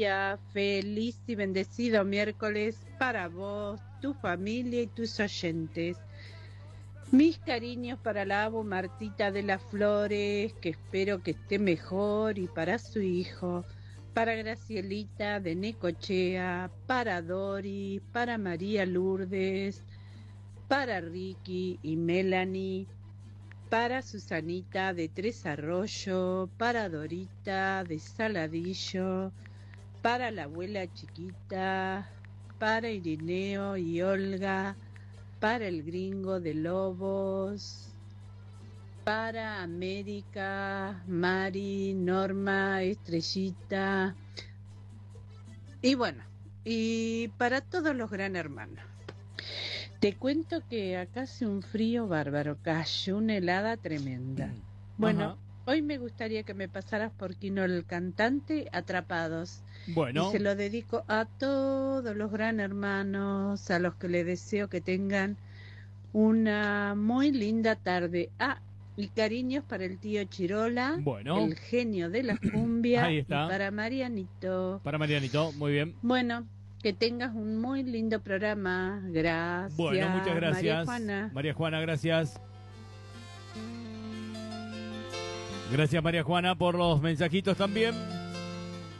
Feliz y bendecido miércoles para vos, tu familia y tus oyentes. Mis cariños para la Abu Martita de las Flores, que espero que esté mejor, y para su hijo, para Gracielita de Necochea, para Dori, para María Lourdes, para Ricky y Melanie, para Susanita de Tres Arroyo, para Dorita de Saladillo, para la abuela chiquita, para Irineo y Olga, para el gringo de Lobos, para América, Mari, Norma, Estrellita, y bueno, y para todos los gran hermanos. Te cuento que acá hace un frío bárbaro, cayó una helada tremenda. Bueno, Ajá. hoy me gustaría que me pasaras por Quino el cantante, Atrapados. Bueno. Y se lo dedico a todos los gran hermanos, a los que les deseo que tengan una muy linda tarde. Y cariños para el tío Chirola, Bueno. el genio de la cumbia, Ahí y está. para Marianito. Para Marianito, muy bien. Bueno, que tengas un muy lindo programa. Gracias. Bueno, muchas gracias. María Juana. María Juana, gracias. Gracias, María Juana, por los mensajitos también.